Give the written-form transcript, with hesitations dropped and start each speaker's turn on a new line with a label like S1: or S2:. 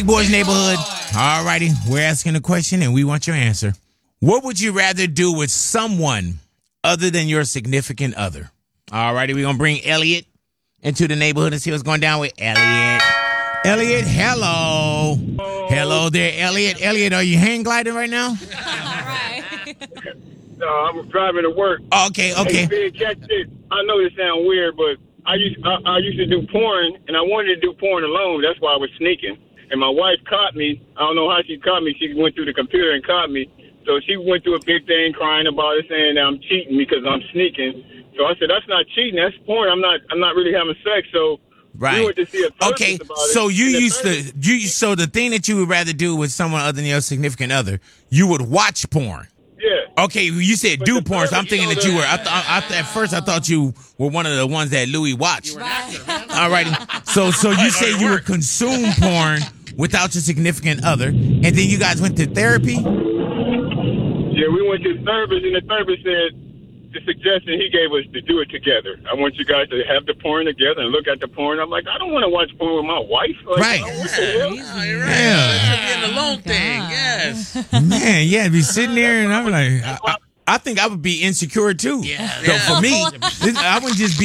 S1: Boys Neighborhood. All righty, we're asking a question and we want your answer. What would you rather do with someone other than your significant other? All righty, we're going to bring Elliot into the neighborhood and see what's going down with Elliot. Elliot, hello. Hello there, Elliot. Elliot, are you hang gliding right now?
S2: No, I'm driving to work.
S1: Okay.
S2: Hey, Big, catch this. I know this sounds weird, but I used to do porn, and I wanted to do porn alone. That's why I was sneaking. And my wife caught me. I don't know how she caught me. She went through the computer and caught me. So she went through a big thing crying about it, saying that I'm cheating because I'm sneaking. So I said, that's not cheating. That's porn. I'm not really having sex. So
S1: right.
S2: we went to see a therapist
S1: okay.
S2: about
S1: So
S2: it.
S1: So the thing that you would rather do with someone other than your significant other, you would watch porn.
S2: Yeah.
S1: Okay, you said
S2: But
S1: do
S2: the
S1: porn, so I'm
S2: therapist,
S1: thinking
S2: you
S1: that
S2: know,
S1: you were. At first, I thought you were one of the ones that Louis watched. All righty. So you say you would consume porn without your significant other, and then you guys went to therapy?
S2: Yeah, we went to the therapist, and the therapist said the suggestion he gave was to do it together. I want you guys to have the porn together and look at the porn. I'm like, I don't want to watch porn with my wife. Like,
S1: right.
S2: What the hell?
S3: Oh, you're right.
S1: Yeah.
S3: That should be an alone thing. Yes.
S1: Man, yeah, be sitting there, and I'm like, I think I would be insecure too.
S3: Yeah.
S1: So for me, I wouldn't just be